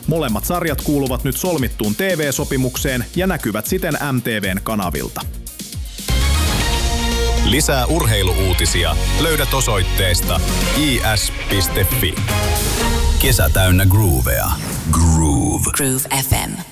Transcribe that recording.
Molemmat sarjat kuuluvat nyt solmittuun TV-sopimukseen ja näkyvät siten MTVn kanavilta. Lisää urheiluuutisia löydät osoitteesta is.fi. Kesä täynnä groovea. Groove FM.